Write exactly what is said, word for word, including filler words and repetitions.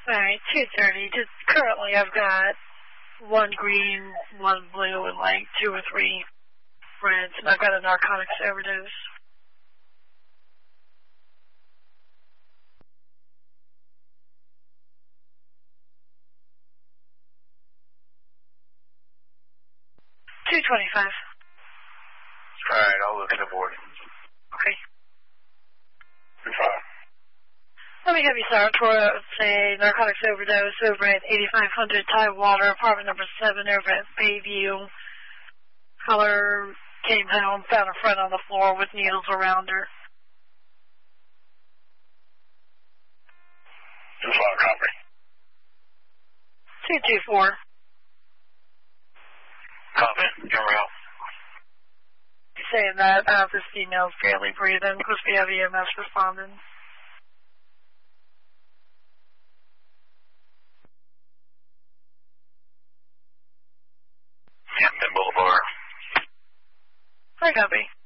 Alright, two thirty. Just currently I've got one green, one blue, and like two or three reds, and I've got a narcotics overdose. two twenty-five. Alright, I'll look at the board. Okay. two five. Let me have you start for, say, narcotics overdose over at eighty-five hundred Tidewater, apartment number seven over at Bayview. Caller came home, found a friend on the floor with needles around her. two five, copy. two two four. Copy, you're out. Saying that, uh, this female's barely breathing because we have E M S responding. Hampton Boulevard. I copy.